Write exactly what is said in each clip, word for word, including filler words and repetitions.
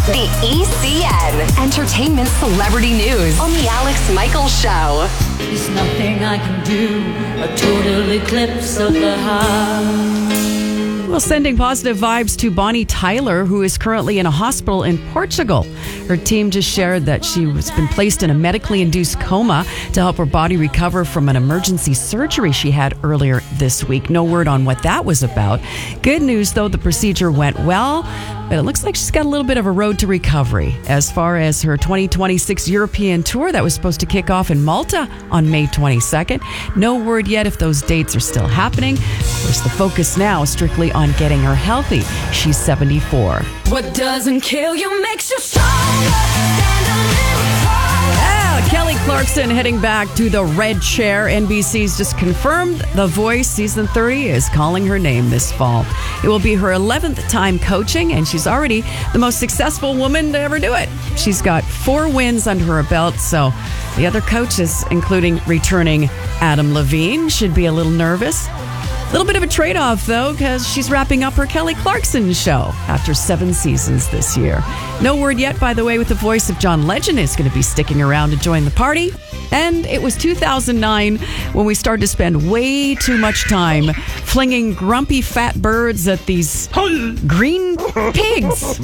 The E C N. Entertainment Celebrity News on The Alex Michaels Show. There's nothing I can do. A total eclipse of the heart. Well, sending positive vibes to Bonnie Tyler, who is currently in a hospital in Portugal. Her team just shared that she has been placed in a medically induced coma to help her body recover from an emergency surgery she had earlier this week. No word on what that was about. Good news, though, the procedure went well, but it looks like she's got a little bit of a road to recovery. As far as her twenty twenty-six European tour that was supposed to kick off in Malta on May twenty-second, no word yet if those dates are still happening. Of course, the focus now is strictly on getting her healthy. She's seventy-four. What doesn't kill you makes you stronger. Stand a little taller. Ah, Kelly Clarkson heading back to the red chair. N B C's just confirmed The Voice season thirty is calling her name this fall. It will be her eleventh time coaching, and she's already the most successful woman to ever do it. She's got four wins under her belt, so the other coaches, including returning Adam Levine, should be a little nervous. A little bit of a trade-off, though, because she's wrapping up her Kelly Clarkson show after seven seasons this year. No word yet, by the way, with the voice of John Legend is going to be sticking around to join the party. And it was two thousand nine when we started to spend way too much time flinging grumpy fat birds at these green pigs.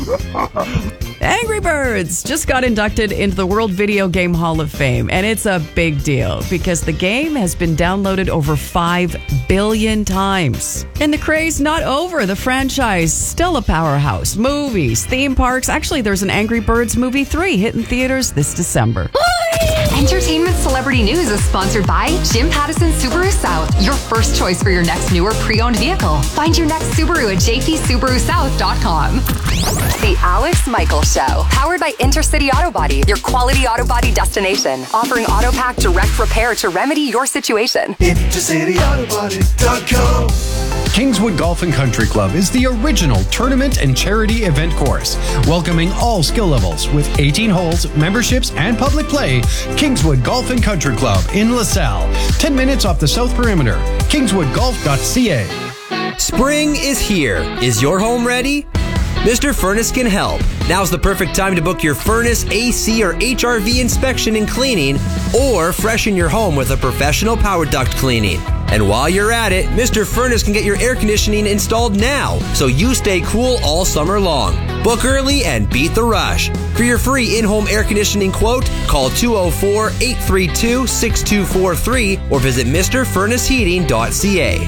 Angry Birds just got inducted into the World Video Game Hall of Fame, and it's a big deal because the game has been downloaded over five billion times. And the craze not over. The franchise still a powerhouse. Movies, theme parks. Actually, there's an Angry Birds movie three hitting theaters this December. Entertainment Celebrity News is sponsored by Jim Pattison Subaru South, your first choice for your next new or pre-owned vehicle. Find your next Subaru at j p subaru south dot com. The Alex Michaels Show, powered by Intercity Auto Body, your quality auto body destination, offering AutoPack direct repair to remedy your situation. intercity auto body dot com. Kingswood Golf and Country Club is the original tournament and charity event course, welcoming all skill levels with eighteen holes, memberships, and public play. Kingswood Golf and Country Club in LaSalle, ten minutes off the South Perimeter. kingswood golf dot c a. Spring is here. Is your home ready? Mister Furnace can help. Now's the perfect time to book your furnace, A C, or H R V inspection and cleaning, or freshen your home with a professional power duct cleaning. And while you're at it, Mister Furnace can get your air conditioning installed now, so you stay cool all summer long. Book early and beat the rush. For your free in-home air conditioning quote, call two oh four, eight three two, six two four three or visit mister furnace heating dot c a.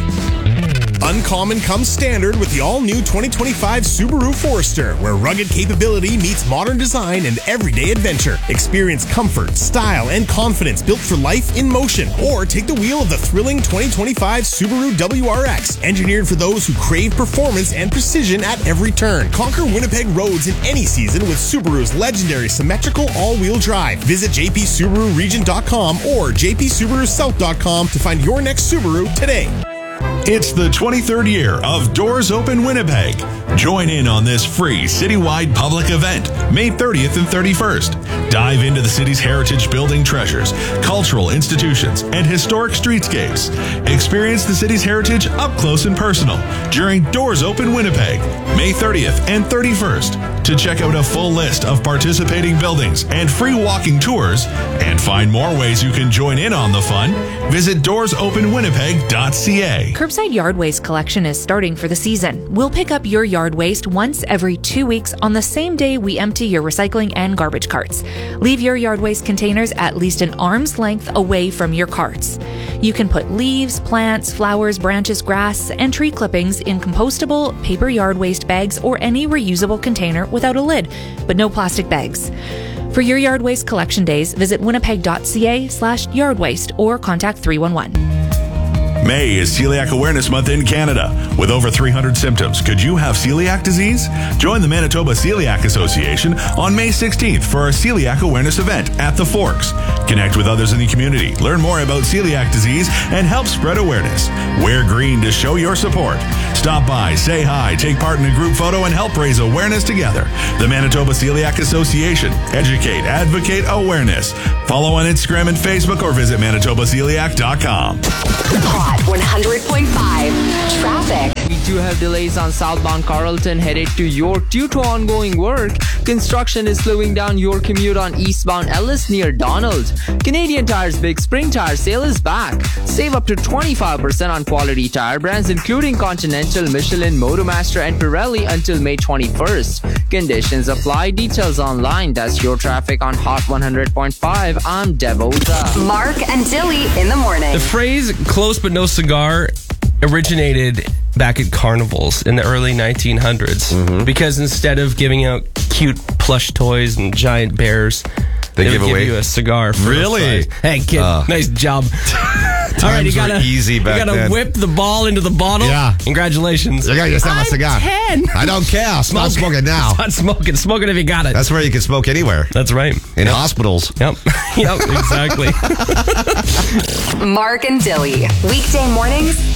Uncommon comes standard with the all-new twenty twenty-five Subaru Forester, where rugged capability meets modern design and everyday adventure. Experience comfort, style, and confidence built for life in motion. Or take the wheel of the thrilling twenty twenty-five Subaru W R X, engineered for those who crave performance and precision at every turn. Conquer Winnipeg roads in any season with Subaru's legendary symmetrical all-wheel drive. Visit j p subaru region dot com or j p subaru south dot com to find your next Subaru today. It's the twenty-third year of Doors Open Winnipeg. Join in on this free citywide public event, May thirtieth and thirty-first. Dive into the city's heritage building treasures, cultural institutions, and historic streetscapes. Experience the city's heritage up close and personal during Doors Open Winnipeg, May thirtieth and thirty-first. To check out a full list of participating buildings and free walking tours, and find more ways you can join in on the fun, visit doors open winnipeg dot c a. Curbside yard waste collection is starting for the season. We'll pick up your yard waste once every two weeks on the same day we empty your recycling and garbage carts. Leave your yard waste containers at least an arm's length away from your carts. You can put leaves, plants, flowers, branches, grass, and tree clippings in compostable paper yard waste bags or any reusable container without a lid, but no plastic bags. For your yard waste collection days, visit winnipeg dot c a slash yard waste or contact three one one. May is Celiac Awareness Month in Canada. With over three hundred symptoms, could you have celiac disease? Join the Manitoba Celiac Association on May sixteenth for our Celiac Awareness event at the Forks. Connect with others in the community, learn more about celiac disease, and help spread awareness. Wear green to show your support. Stop by, say hi, take part in a group photo, and help raise awareness together. The Manitoba Celiac Association. Educate, advocate, awareness. Follow on Instagram and Facebook or visit manitoba celiac dot com. Hot one hundred point five. Traffic. We do have delays on southbound Carrollton headed to York due to ongoing work. Construction is slowing down your commute on eastbound Ellis near Donald. Canadian Tire's Big Spring Tire Sale is back. Save up to twenty-five percent on quality tire brands including Continental, Michelin, Motomaster, and Pirelli until May twenty-first. Conditions apply. Details online. That's your traffic on Hot one hundred point five. I'm Devota. Mark and Dilly in the morning. The phrase close but no cigar originated back at carnivals in the early nineteen hundreds Mm-hmm. because instead of giving out cute plush toys and giant bears, They they, give would away- give you a cigar. For Really? a prize. Hey, kid, Uh. nice job. All right, you Times were gotta easy back you gotta then. whip the ball into the bottle. Yeah. Congratulations. You gotta just have a I'm cigar. ten. I don't care. I'll stop smoking now. Start smoking. Smoking if you got it. That's where you can smoke anywhere. That's right. In hospitals. Yep. Yep. Exactly. Mark and Dilly. Weekday mornings